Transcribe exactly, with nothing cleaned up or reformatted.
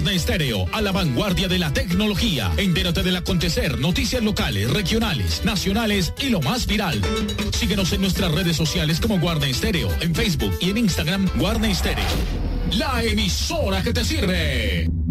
Guardia Estéreo, a la vanguardia de la tecnología. Entérate del acontecer, noticias locales, regionales, nacionales y lo más viral. Síguenos en nuestras redes sociales como Guardia Estéreo, en Facebook y en Instagram, Guardia Estéreo. La emisora que te sirve.